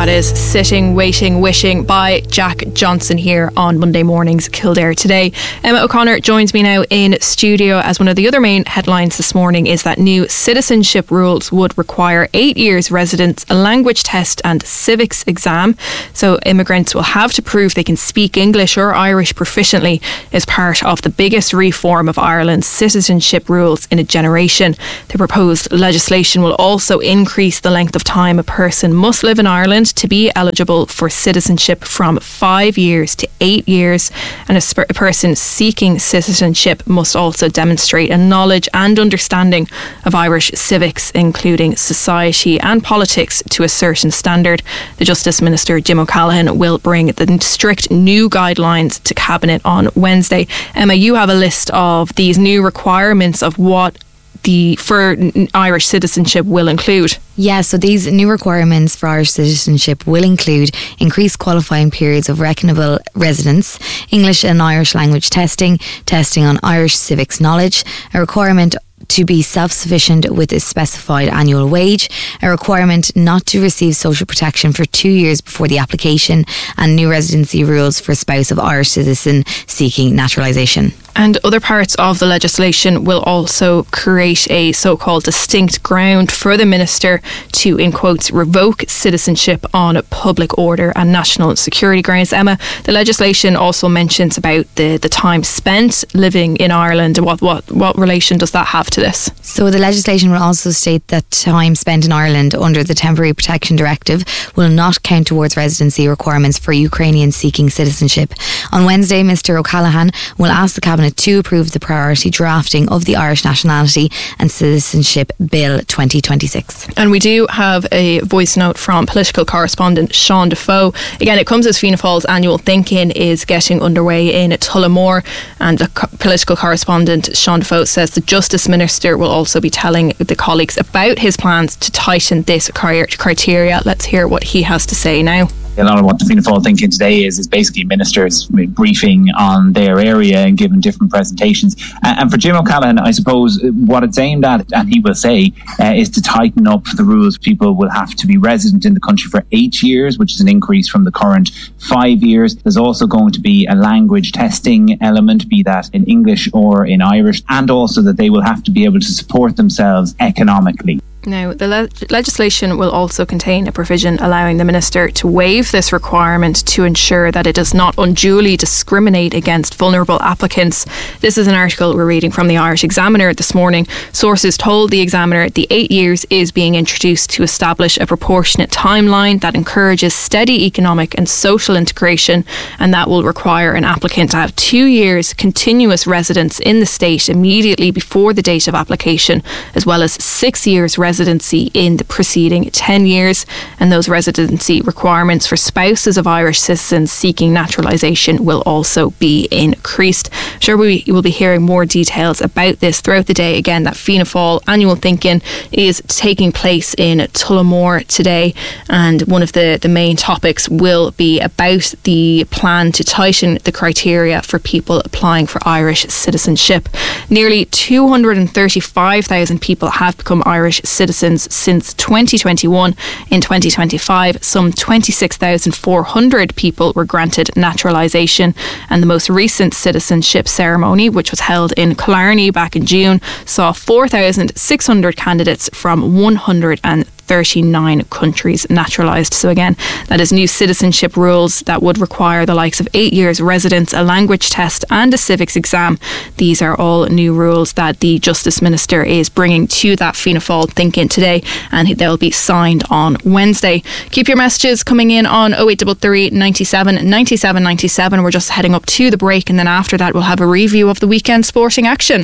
That is Sitting, Waiting, Wishing by Jack Johnson here on Monday morning's Kildare Today. Emma O'Connor joins me now in studio, as one of the other main headlines this morning is that new citizenship rules would require 8 years residence, a language test and civics exam. So immigrants will have to prove they can speak English or Irish proficiently as part of the biggest reform of Ireland's citizenship rules in a generation. The proposed legislation will also increase the length of time a person must live in Ireland to be eligible for citizenship from 5 years to 8 years, and a person seeking citizenship must also demonstrate a knowledge and understanding of Irish civics, including society and politics, to a certain standard. The Justice Minister Jim O'Callaghan will bring the strict new guidelines to Cabinet on Wednesday. Emma, you have a list of these new requirements of what for Irish citizenship will include. Yeah, so these new requirements for Irish citizenship will include increased qualifying periods of reckonable residence, English and Irish language testing on Irish civics knowledge, a requirement to be self-sufficient with a specified annual wage, a requirement not to receive social protection for 2 years before the application, and new residency rules for a spouse of Irish citizen seeking naturalisation. And other parts of the legislation will also create a so-called distinct ground for the minister to, in quotes, revoke citizenship on public order and national security grounds. Emma, the legislation also mentions about the time spent living in Ireland. What relation does that have to this? So the legislation will also state that time spent in Ireland under the Temporary Protection Directive will not count towards residency requirements for Ukrainians seeking citizenship. On Wednesday, Mr O'Callaghan will ask the Cabinet to approve the priority drafting of the Irish Nationality and Citizenship Bill 2026. And we do have a voice note from political correspondent Sean Defoe. Again, it comes as Fianna Fáil's annual Think-In is getting underway in Tullamore, and the political correspondent Sean Defoe says the Justice Minister will also be telling the colleagues about his plans to tighten this criteria. Let's hear what he has to say now. A lot of what the Fianna Fáil Think-In today is basically ministers briefing on their area and giving different presentations. And for Jim O'Callaghan, I suppose what it's aimed at, and he will say, is to tighten up the rules. People will have to be resident in the country for 8 years, which is an increase from the current 5 years. There's also going to be a language testing element, be that in English or in Irish, and also that they will have to be able to support themselves economically. Now, the legislation will also contain a provision allowing the Minister to waive this requirement to ensure that it does not unduly discriminate against vulnerable applicants. This is an article we're reading from the Irish Examiner this morning. Sources told the Examiner the 8 years is being introduced to establish a proportionate timeline that encourages steady economic and social integration, and that will require an applicant to have 2 years continuous residence in the state immediately before the date of application, as well as 6 years residency in the preceding 10 years, and those residency requirements for spouses of Irish citizens seeking naturalisation will also be increased. I'm sure we will be hearing more details about this throughout the day. Again, that Fianna Fáil annual Think-In is taking place in Tullamore today, and one of the main topics will be about the plan to tighten the criteria for people applying for Irish citizenship. Nearly 235,000 people have become Irish citizens since 2021. In 2025, some 26,400 people were granted naturalisation, and the most recent citizenship ceremony, which was held in Killarney back in June, saw 4,600 candidates from 139 countries naturalised. So again, that is new citizenship rules that would require the likes of 8 years residence, a language test and a civics exam. These are all new rules that the Justice Minister is bringing to that Fianna Fáil Think-In today, and they'll be signed on Wednesday. Keep your messages coming in on 0833 97 97 97. We're just heading up to the break, and then after that we'll have a review of the weekend sporting action.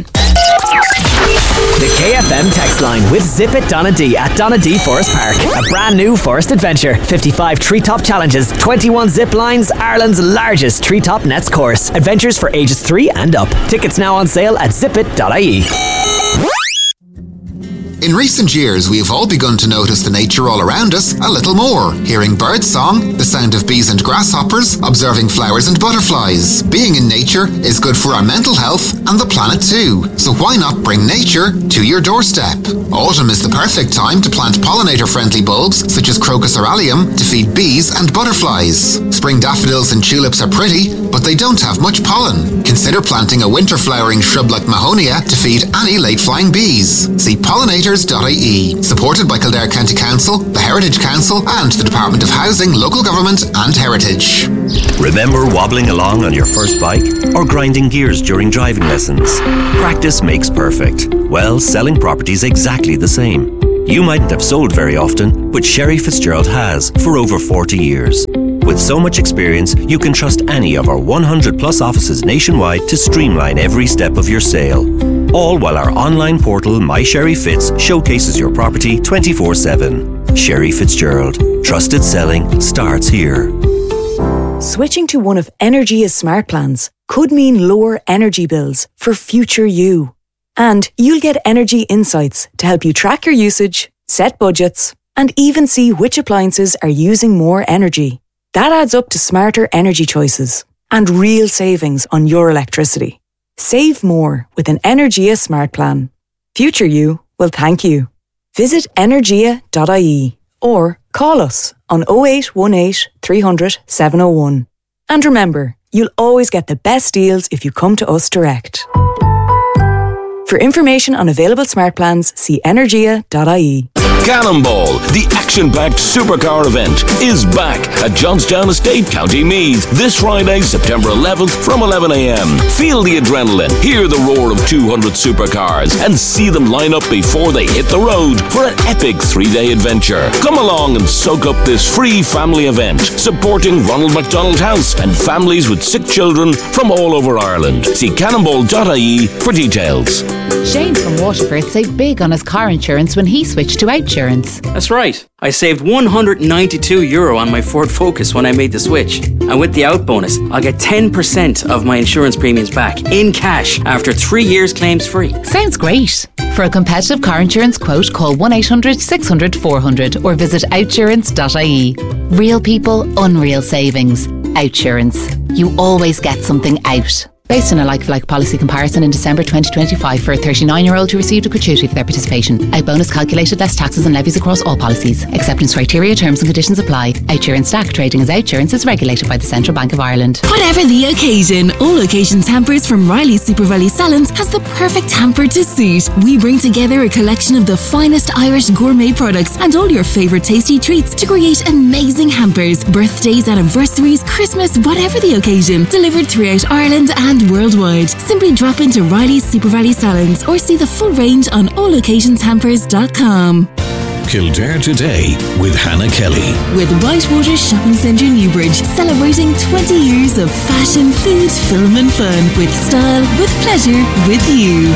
The KFM text line with Zip It Donna D at Donna D Forest Park. A brand new forest adventure. 55 treetop challenges, 21 zip lines, Ireland's largest treetop nets course. Adventures for ages 3 and up. Tickets now on sale at zipit.ie. In recent years, we have all begun to notice the nature all around us a little more. Hearing bird song, the sound of bees and grasshoppers, observing flowers and butterflies. Being in nature is good for our mental health and the planet too. So why not bring nature to your doorstep? Autumn is the perfect time to plant pollinator-friendly bulbs such as Crocus aureolum to feed bees and butterflies. Spring daffodils and tulips are pretty, but they don't have much pollen. Consider planting a winter-flowering shrub like Mahonia to feed any late-flying bees. See pollinators.ie. Supported by Kildare County Council, the Heritage Council and the Department of Housing, Local Government and Heritage. Remember wobbling along on your first bike or grinding gears during driving lessons? Practice makes perfect. Well, selling property's exactly the same. You mightn't have sold very often, but Sherry Fitzgerald has for over 40 years. With so much experience, you can trust any of our 100 plus offices nationwide to streamline every step of your sale. All while our online portal, My Sherry Fitz, showcases your property 24/7. Sherry Fitzgerald. Trusted selling starts here. Switching to one of Energia's smart plans could mean lower energy bills for future you. And you'll get energy insights to help you track your usage, set budgets, and even see which appliances are using more energy. That adds up to smarter energy choices and real savings on your electricity. Save more with an Energia smart plan. Future you will thank you. Visit energia.ie or call us on 0818 300 701. And remember, you'll always get the best deals if you come to us direct. For information on available smart plans, see energia.ie. Cannonball, the action-packed supercar event, is back at Johnstown Estate, County Meath, this Friday, September 11th from 11 a.m. Feel the adrenaline, hear the roar of 200 supercars, and see them line up before they hit the road for an epic 3-day adventure. Come along and soak up this free family event, supporting Ronald McDonald House and families with sick children from all over Ireland. See cannonball.ie for details. Shane from Waterford saved big on his car insurance when he switched to OutSurance. That's right. I saved €192 on my Ford Focus when I made the switch. And with the out bonus, I'll get 10% of my insurance premiums back in cash after 3 years claims free. Sounds great. For a competitive car insurance quote, call 1-800-600-400 or visit outsurance.ie. Real people, unreal savings. OutSurance. You always get something out. Based on a like-for-like policy comparison in December 2025 for a 39-year-old who received a gratuity for their participation. Out bonus calculated less taxes and levies across all policies. Acceptance criteria, terms and conditions apply. OutSurance Stack trading as OutSurance is regulated by the Central Bank of Ireland. Whatever the occasion, All Occasions Hampers from Riley's Super Valley Salons has the perfect hamper to suit. We bring together a collection of the finest Irish gourmet products and all your favourite tasty treats to create amazing hampers. Birthdays, anniversaries, Christmas, whatever the occasion. Delivered throughout Ireland and worldwide. Simply drop into Riley's Super Valley Salons or see the full range on alloccasionshampers.com. Kildare Today with Hannah Kelly. With Whitewater Shopping Centre Newbridge, celebrating 20 years of fashion, food, film and fun. With style, with pleasure, with you.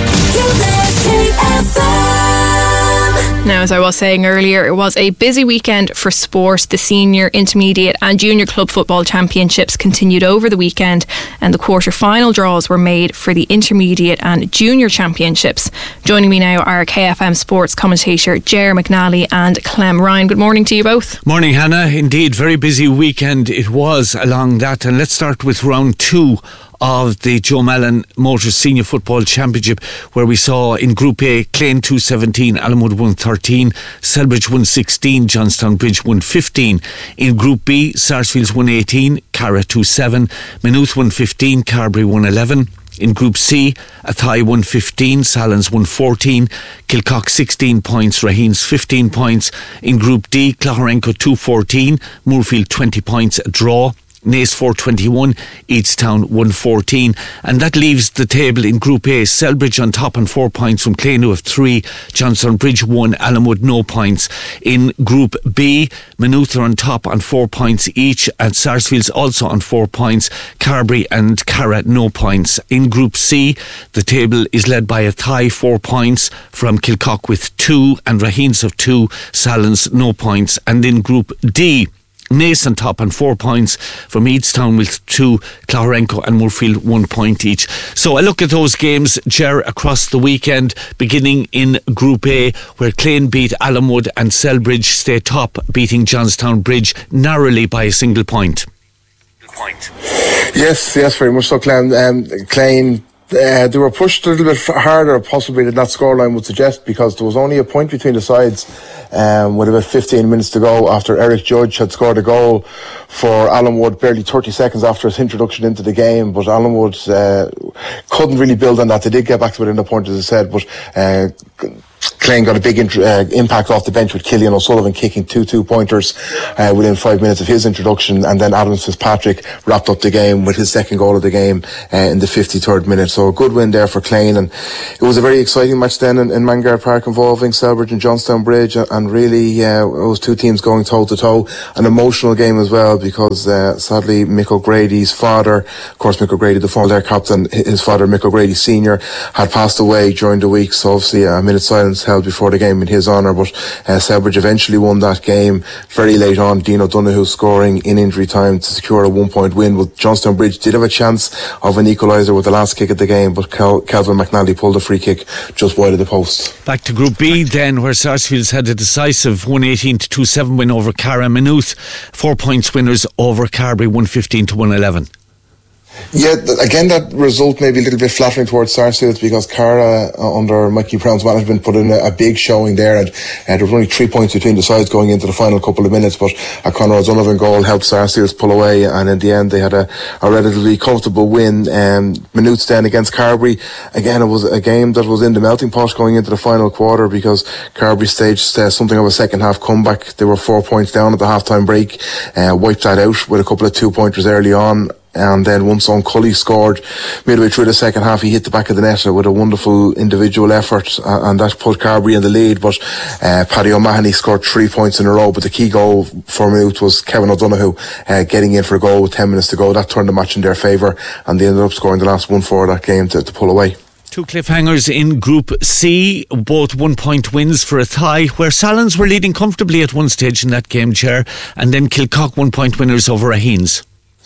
Now, as I was saying earlier, it was a busy weekend for sport. The senior, intermediate and junior club football championships continued over the weekend, and the quarter-final draws were made for the intermediate and junior championships. Joining me now are KFM sports commentator Ger McNally and Clem Ryan. Good morning to you both. Morning, Hannah. Indeed, very busy weekend it was along that. And let's start with round 2 of the Joe Mallon Motors Senior Football Championship, where we saw in Group A, Clane 2-17, Allenwood 1-13, Selbridge 1-16, Johnstown Bridge 1-15. In Group B, Sarsfields 1-18, Carra 2-7, Maynooth 1-15, Carberry 1-11. In Group C, Athy 1-15, Sallins 1-14, Kilcock 16 points, Raheens 15 points. In Group D, Clougharenco 2-14, Moorfield 20 points, a draw. Naas 4-21, Eadstown 1-14, and that leaves the table in Group A. Selbridge on top on 4 points from Clane, who have 3, Johnstown Bridge 1, Allenwood no points. In Group B, Maynooth are on top on 4 points each, and Sarsfields also on 4 points, Carberry and Carra no points. In Group C, the table is led by Athy 4 points from Kilcock with 2, and Raheens have 2, Sallins no points. And in Group D, Naas on top on 4 points from Eadstown, with 2, Clougharenco and Moorfield 1 point each. So a look at those games, Ger, across the weekend, beginning in Group A, where Clane beat Allenwood and Selbridge stay top, beating Johnstown Bridge narrowly by a single point. Yes, very much so. Clane, they were pushed a little bit harder, possibly, than that scoreline would suggest, because there was only a point between the sides with about 15 minutes to go after Eric Judge had scored a goal for Allenwood barely 30 seconds after his introduction into the game. But Allenwood couldn't really build on that. They did get back to within a point, as I said, but Clane got a big impact off the bench with Killian O'Sullivan kicking 2 2-pointers within 5 minutes of his introduction, and then Adam Fitzpatrick wrapped up the game with his second goal of the game in the 53rd minute. So a good win there for Clane, and it was a very exciting match then in Mangard Park involving Selbridge and Johnstown Bridge, and really it was two teams going toe to toe. An emotional game as well, because sadly Mick O'Grady's father, of course Mick O'Grady, the former Clare captain, his father Mick O'Grady Senior, had passed away during the week, so obviously a minute's silence held before the game in his honour. But Selbridge eventually won that game very late on, Dean O'Donoghue scoring in injury time to secure a 1-point win. But Johnstown Bridge did have a chance of an equaliser with the last kick of the game, but Kelvin McNally pulled a free kick just wide of the post. Back to Group B then, where Sarsfields had a decisive 118-27 win over Cara Maynooth. 4 points winners over Carbery, 115-111. Yeah, again, that result may be a little bit flattering towards Sarsfields, because Cara, under Mikey Brown's management, put in a big showing there, and there was only 3 points between the sides going into the final couple of minutes, but a Conor O'Donovan goal helped Sarsfields pull away, and in the end they had a relatively comfortable win. Maynooth then against Carbery, again it was a game that was in the melting pot going into the final quarter, because Carbery staged something of a second half comeback. They were 4 points down at the half-time break, wiped that out with a couple of 2-pointers early on. And then once Cully scored midway through the second half, he hit the back of the net with a wonderful individual effort, and that put Carbery in the lead. But Paddy O'Mahony scored 3 points in a row, but the key goal for Maynooth was Kevin O'Donoghue getting in for a goal with 10 minutes to go. That turned the match in their favour, and they ended up scoring the last one for that game to pull away. Two cliffhangers in Group C, both 1 point wins for a tie, where Sallins were leading comfortably at one stage in that game, Chair, and then Kilcock 1 point winners over Raheen's.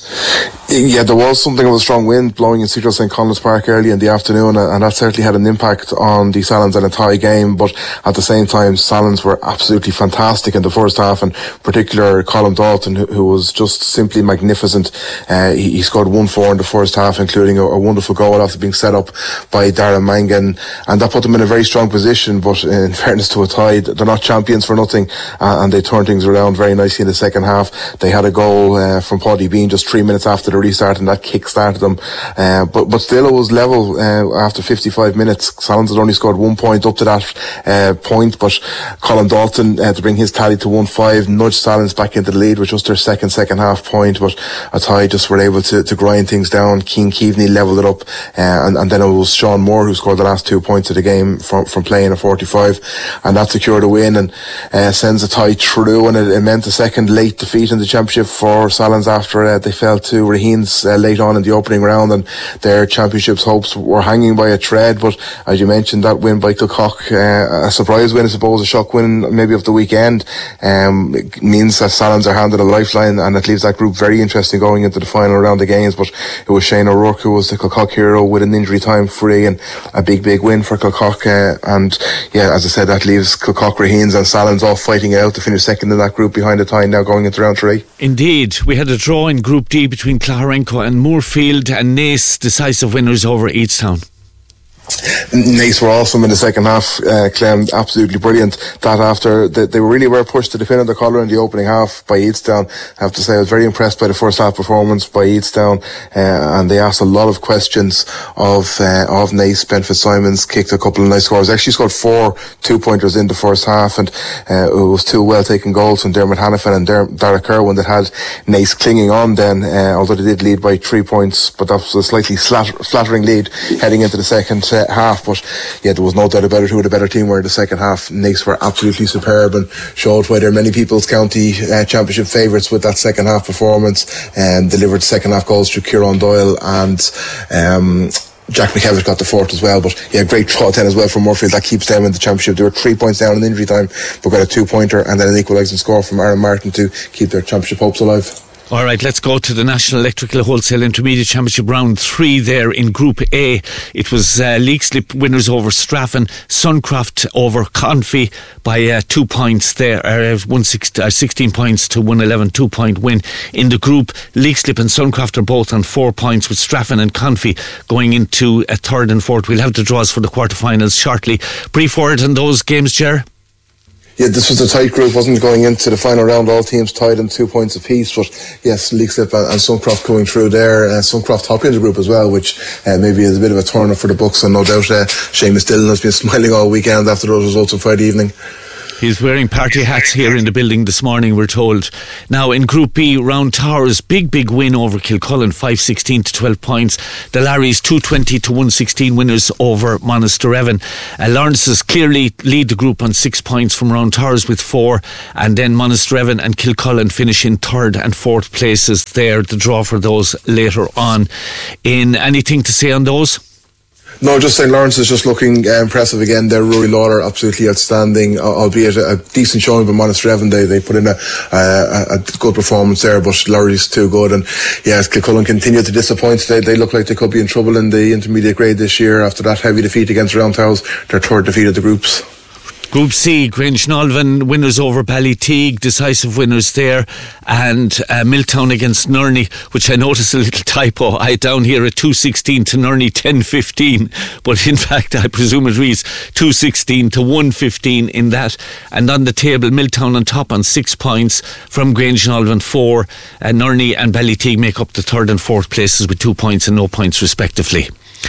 Yeah, there was something of a strong wind blowing in Cedar St. Conleth's Park early in the afternoon, and that certainly had an impact on the Sallins and a tie game. But at the same time, Sallins were absolutely fantastic in the first half, and in particular Colin Dalton, who was just simply magnificent. He scored 1-4 in the first half, including a wonderful goal after being set up by Darren Mangan, and that put them in a very strong position. But in fairness to a tie, they're not champions for nothing, and they turned things around very nicely in the second half. They had a goal from Paddy Bean just 3 minutes after the restart, and that kick started them, but still it was level after 55 minutes. Sallins had only scored 1 point up to that point, but Colin Dalton to bring his tally to 1-5 nudged Sallins back into the lead with just their second half point. But a tie just were able to grind things down. Keane Keaveney levelled it up, and then it was Sean Moore who scored the last 2 points of the game from playing a 45, and that secured a win and sends a tie through, and it meant a second late defeat in the championship for Sallins after they fell to Raheen's late on in the opening round, and their championship's hopes were hanging by a thread. But as you mentioned, that win by Kilcock, a surprise win, I suppose, a shock win maybe of the weekend, it means that Sallins are handed a lifeline, and it leaves that group very interesting going into the final round of games. But it was Shane O'Rourke who was the Kilcock hero with an injury time free, and a big win for Kilcock, and yeah, as I said, that leaves Kilcock, Raheen's and Sallins all fighting it out to finish second in that group behind the tie now going into round 3. Indeed, we had a draw in Group D between Clougharenco and Moorfield, and Naas decisive winners over Eadstown. Naas were awesome in the second half, Clem, absolutely brilliant. That after they really were pushed to the pin of the collar in the opening half by Eadstown. I have to say I was very impressed by the first half performance by Eadstown, and they asked a lot of questions of Naas. Ben Fitzsimons kicked a couple of nice scores. Actually scored 4 2-pointers in the first half, and it was 2 well taken goals from Dermot Hannafin and Derek Irwin that had Naas clinging on then, although they did lead by 3 points, but that was a slightly flattering lead heading into the second half. But yeah, there was no doubt about it who the better team were in the second half. Naas were absolutely superb and showed why they're many people's county championship favourites with that second half performance, and delivered second half goals through Kieran Doyle and Jack McKevitt got the fourth as well, but great draw then as well from Murfield. That keeps them in the championship. They were 3 points down in injury time, but got a 2-pointer and then an equalising score from Aaron Martin to keep their championship hopes alive. Alright, let's go to the National Electrical Wholesale Intermediate Championship round 3 there in Group A. It was Leixlip winners over Straffan, Suncroft over Confey by 2 points there, 16 points to 111, 2-point win. In the group, Leixlip and Suncroft are both on 4 points, with Straffan and Confey going into a third and fourth. We'll have the draws for the quarterfinals shortly. Brief word on those games, Ger? Yeah, this was a tight group, wasn't going into the final round. All teams tied on 2 points apiece, but yes, Leixlip and Suncroft coming through there. Suncroft top in the group as well, which maybe is a bit of a turn-up for the Bucks, and no doubt Seamus Dillon has been smiling all weekend after those results on Friday evening. He's wearing party hats here in the building this morning, we're told. Now in Group B, Round Towers, big win over Kilcullen, 5-16 to 12 points. The Larrys 220 to 116 winners over Monasterevin. Lawrence's clearly lead the group on 6 points from Round Towers with 4, and then Monasterevin and Kilcullen finish in third and fourth places there. The draw for those later on. In anything to say on those? No, just St. Lawrence is just looking impressive again. Their Rory Lawler absolutely outstanding, albeit a decent showing by Monasterevin. They put in a good performance there, but Lawry's too good. And yes, Kilcullen continue to disappoint. They look like they could be in trouble in the intermediate grade this year after that heavy defeat against Round Towers, their third defeat of the groups. Group C, Grangenolvin winners over Ballyteague, decisive winners there, and Milltown against Nurney, which I noticed a little typo. I down here at 216 to Nurney 10-15, but in fact I presume it reads 216 to 115 in that. And on the table, Milltown on top on 6 points from Grangenolvin 4, and Nurney and Ballyteague make up the third and fourth places with 2 points and no points respectively.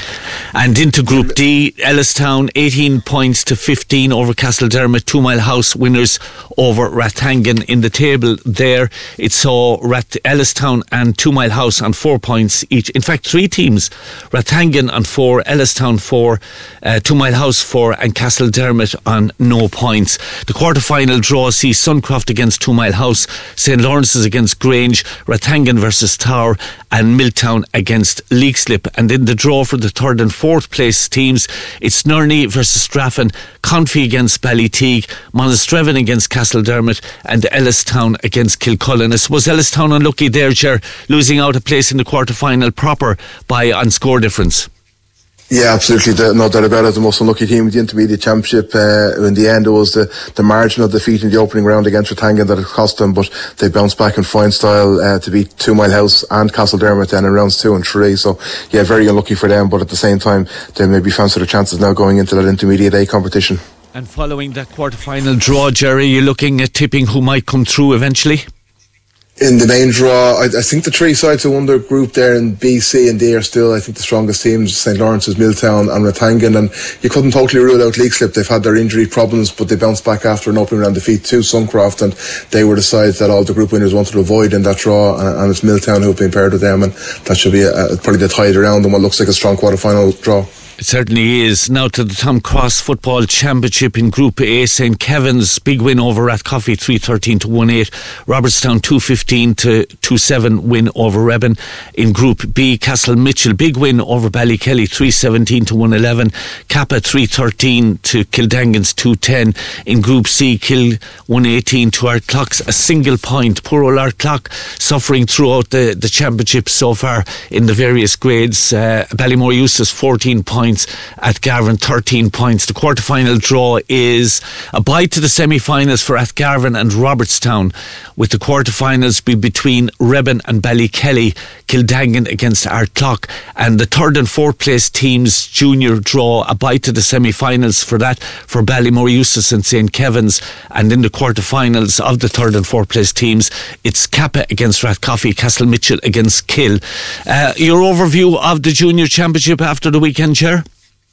And into Group D, Ellistown 18 points to 15 over Castledermot. 2 Mile House winners over Rathangan. In the table there, it saw Ellistown and 2 Mile House on 4 points each. In fact, 3 teams, Rathangan on 4, Ellistown 4, 2 Mile House 4, and Castledermot on no points. The quarter-final draw sees Suncroft against 2 Mile House, St. Lawrence's against Grange, Rathangan versus Tower, and Milltown against Leixlip. And in the draw for the third and fourth place teams, it's Nurney versus Straffan, Confey against Ballyteague, Monasterevin against Castledermot, and Ellistown against Kilcullen. I suppose Ellistown unlucky there, Ger, losing out a place in the quarter-final proper by on score difference. Yeah, absolutely. No doubt about it. The most unlucky team in the Intermediate Championship. In the end, it was the marginal defeat in the opening round against Rathangan that it cost them, but they bounced back in fine style to beat 2 Mile House and Castledermot then in rounds 2 and 3. So, yeah, very unlucky for them, but at the same time, they maybe fancy their chances now going into that Intermediate A competition. And following that quarter-final draw, Jerry, you're looking at tipping who might come through eventually? In the main draw, I think the 3 sides who won their group there in B, C and D are still, I think, the strongest teams. St. Lawrence's, Milltown and Rathangan, and you couldn't totally rule out Leixlip. They've had their injury problems, but they bounced back after an opening round defeat to Suncroft, and they were the sides that all the group winners wanted to avoid in that draw, and it's Milltown who have been paired with them, and that should be probably the tide around in what looks like a strong quarter-final draw. It certainly is. Now to the Tom Cross Football Championship in Group A. St. Kevin's big win over Rathcoffey 3-13 to 1-8. Robertstown 2-15 to 2-7 win over Rebben. In Group B, Castle Mitchell big win over Ballykelly 3-17 to 1-11. Kappa 3-13 to Kildangans 2-10. In Group C, Kill 1-18 to Ardclough, a single point. Poor old Ardclough suffering throughout the championship so far in the various grades. Ballymore Eustace 14 points. At Garvan 13 points. The quarter-final draw is a bye to the semi-finals for Athgarvan and Robertstown, with the quarter-finals be between Rebben and Ballykelly, Kildangan against Ardclough, and the third and fourth place teams junior draw a bye to the semi-finals for that for Ballymore Eustace and St. Kevin's, and in the quarter-finals of the third and fourth place teams it's Kappa against Rathcoffey, Castle Mitchell against Kill. Your overview of the junior championship after the weekend, Chair?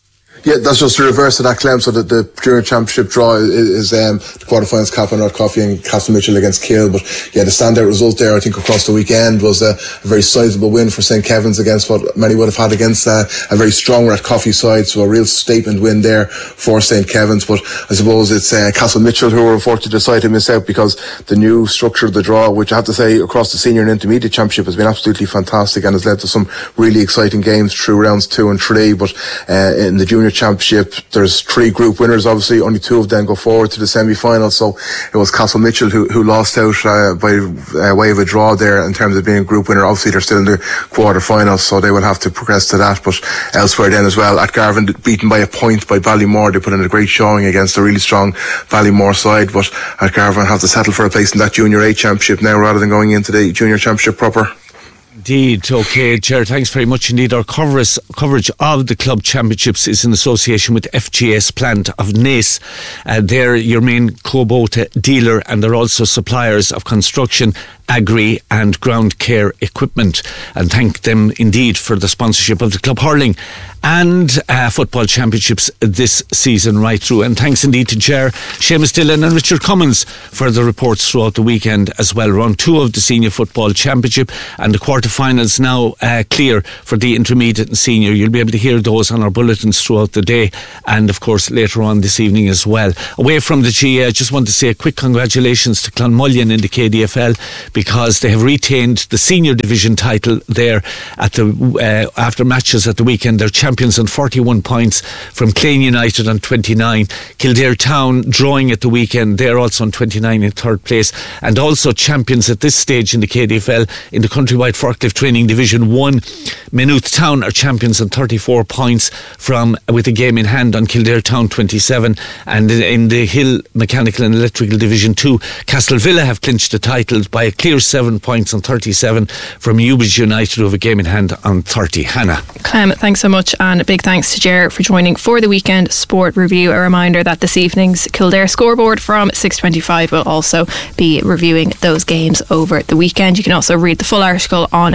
Yeah, that's just the reverse of that, Clem. So the Junior Championship draw is the quarterfinals, Cappelen North Coffee and Castlemitchell against Kill. But yeah, the standout result there, I think, across the weekend was a very sizable win for St. Kevin's against what many would have had against a very strong Rat Coffee side. So a real statement win there for St. Kevin's. But I suppose it's Castlemitchell who were unfortunately decided to miss out, because the new structure of the draw, which I have to say across the senior and intermediate championship, has been absolutely fantastic and has led to some really exciting games through rounds 2 and 3. But in the Junior Championship, there's 3 group winners. Obviously, only 2 of them go forward to the semi-final. So it was Castlemitchell who lost out by way of a draw there in terms of being a group winner. Obviously, they're still in the quarter-finals, so they will have to progress to that. But elsewhere then as well, at Garvan, beaten by a point by Ballymore. They put in a great showing against a really strong Ballymore side. But at Garvan have to settle for a place in that Junior A Championship now rather than going into the Junior Championship proper. Indeed. Okay, Ger, thanks very much indeed. Our coverage of the club championships is in association with FGS Plant of Naas. They're your main Kubota dealer, and they're also suppliers of construction, agri and ground care equipment. And thank them indeed for the sponsorship of the club hurling and football championships this season right through. And thanks indeed to Ger, Seamus Dillon and Richard Cummins for the reports throughout the weekend as well. Round 2 of the senior football championship and the quarterfinals now clear for the intermediate and senior. You'll be able to hear those on our bulletins throughout the day and of course later on this evening as well. Away from the GA, I just want to say a quick congratulations to Clonmullion in the KDFL, because they have retained the senior division title there at the after matches at the weekend. They're champions on 41 points from Clane United on 29. Kildare Town drawing at the weekend, they're also on 29 in 3rd place, and also champions at this stage in the KDFL in the countrywide forklift training division 1. Maynooth Town are champions on 34 points with a game in hand on Kildare Town 27, and in the Hill Mechanical and Electrical division 2, Castlevilla have clinched the title by a clear 7 points on 37 from Newbridge United, who have a game in hand on 30. Hannah. Clem, thanks so much, and a big thanks to Ger for joining for the weekend sport review. A reminder that this evening's Kildare scoreboard from 6:25 will also be reviewing those games over the weekend. You can also read the full article on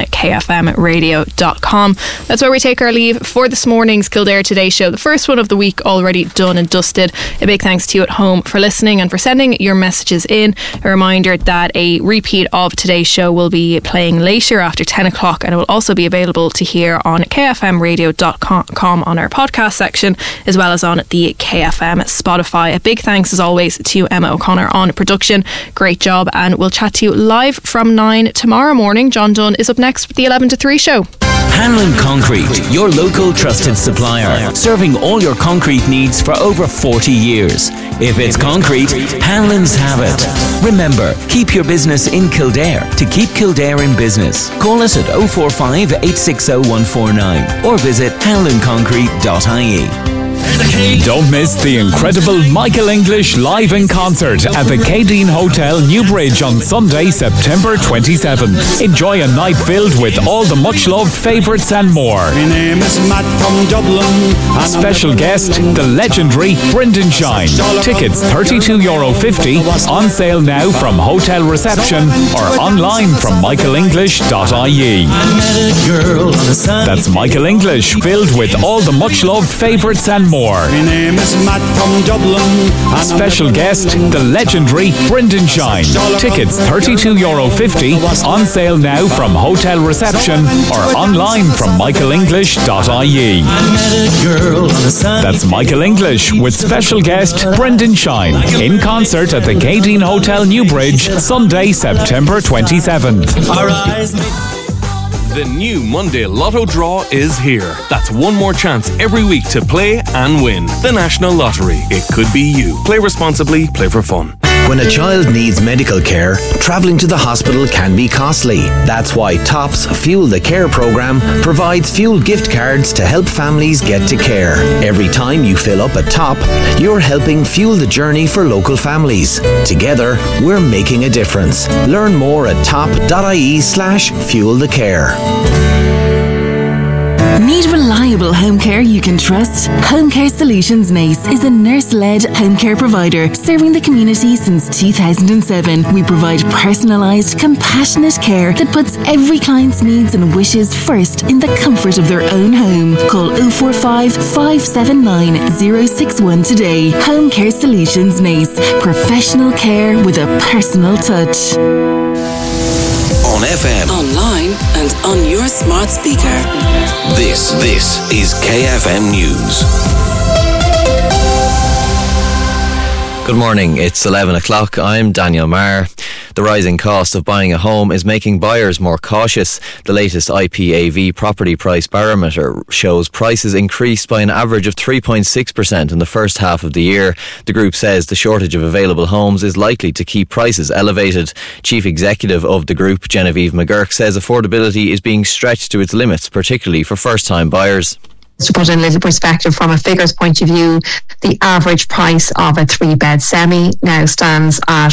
kfmradio.com. That's where we take our leave for this morning's Kildare Today show, the first one of the week already done and dusted. A big thanks to you at home for listening and for sending your messages in. A reminder that a repeat of today's show will be playing later after 10 o'clock, and it will also be available to hear on kfmradio.com on our podcast section, as well as on the KFM Spotify. A big thanks as always to Emma O'Connor on production. Great job, and we'll chat to you live from 9 tomorrow morning. John Dunn is up next with the 11 to 3 show. Hanlon Concrete, your local trusted supplier, serving all your concrete needs for over 40 years. If it's concrete, Hanlon's have it. Remember, keep your business in Kildare to keep Kildare in business. Call us at 045 860 149 or visit hanlonconcrete.ie. Don't miss the incredible Michael English live in concert at the Cadine Hotel, Newbridge on Sunday, September 27th. Enjoy a night filled with all the much-loved favourites and more. My name is Matt from Dublin. Special guest, the legendary Brendan Shine. Tickets €32.50, on sale now from hotel reception or online from michaelenglish.ie. That's Michael English, filled with all the much-loved favourites and more. My name is Matt from Dublin. Special guest, the legendary Brendan Shine. Tickets €32.50, on sale now from hotel reception or online from michaelenglish.ie. That's Michael English with special guest Brendan Shine in concert at the Cadine Hotel, Newbridge, Sunday, September 27th. The new Monday Lotto draw is here. That's one more chance every week to play and win. The National Lottery. It could be you. Play responsibly, play for fun. When a child needs medical care, travelling to the hospital can be costly. That's why TOPS Fuel the Care programme provides fuel gift cards to help families get to care. Every time you fill up a TOP, you're helping fuel the journey for local families. Together, we're making a difference. Learn more at top.ie/fuelthecare. Need reliable home care you can trust? Home Care Solutions Naas is a nurse-led home care provider serving the community since 2007. We provide personalised, compassionate care that puts every client's needs and wishes first in the comfort of their own home. Call 045 579 061 today. Home Care Solutions Naas. Professional care with a personal touch. On FM, online and on your smart speaker. This is KFM News. Good morning, it's 11 o'clock. I'm Daniel Marr. The rising cost of buying a home is making buyers more cautious. The latest IPAV property price barometer shows prices increased by an average of 3.6% in the first half of the year. The group says the shortage of available homes is likely to keep prices elevated. Chief Executive of the group, Genevieve McGurk, says affordability is being stretched to its limits, particularly for first-time buyers. To put in a little perspective from a figures point of view, the average price of a 3-bed semi now stands at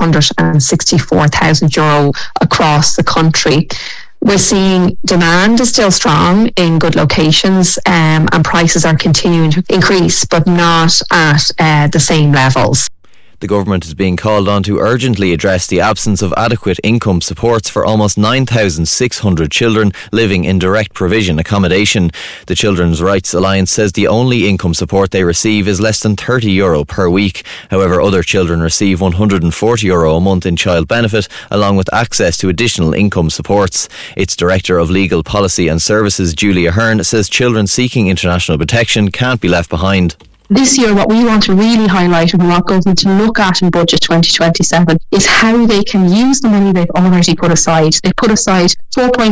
€464,000 across the country. We're seeing demand is still strong in good locations, and prices are continuing to increase, but not at the same levels. The government is being called on to urgently address the absence of adequate income supports for almost 9,600 children living in direct provision accommodation. The Children's Rights Alliance says the only income support they receive is less than €30 per week. However, other children receive €140 a month in child benefit, along with access to additional income supports. Its Director of Legal Policy and Services, Julia Hearn, says children seeking international protection can't be left behind. This year, what we want to really highlight and what government to look at in Budget 2027 is how they can use the money they've already put aside. They've put aside